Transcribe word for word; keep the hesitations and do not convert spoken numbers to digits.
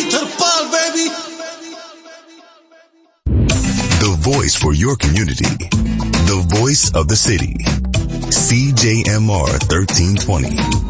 To the ball, baby. The voice for your community. The voice of the city. C J M R thirteen twenty.